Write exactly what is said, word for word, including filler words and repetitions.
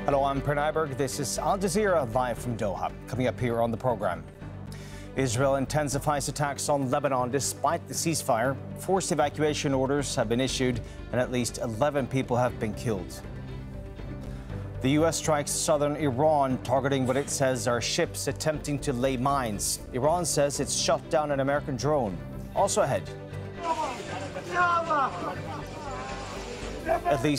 Hello, I'm Pranay Berg. This is Al Jazeera live from Doha. Coming up here on the program. Israel intensifies attacks on Lebanon despite the ceasefire. Forced evacuation orders have been issued and at least eleven people have been killed. The U S strikes southern Iran, targeting what it says are ships attempting to lay mines. Iran says it's shot down an American drone. Also ahead. At least